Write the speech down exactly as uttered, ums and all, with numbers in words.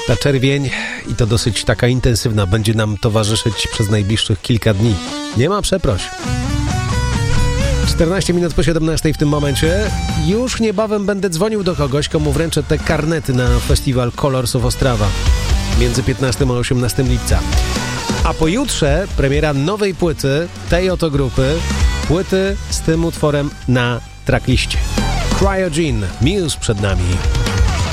Ta czerwień, i to dosyć taka intensywna, będzie nam towarzyszyć przez najbliższych kilka dni. Nie ma przeproś. czternaście minut po siedemnastej w tym momencie. Już niebawem będę dzwonił do kogoś, komu wręczę te karnety na festiwal Colors of Ostrava między piętnastego a osiemnastego lipca. A pojutrze premiera nowej płyty tej oto grupy, płyty z tym utworem na trackliście. Cryogen, Muse przed nami.